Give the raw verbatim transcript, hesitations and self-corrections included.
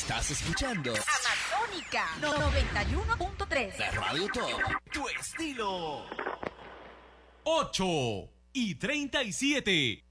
Estás escuchando Amazónica noventa y uno punto tres. La Radio Top. Tu estilo. ocho y treinta y siete.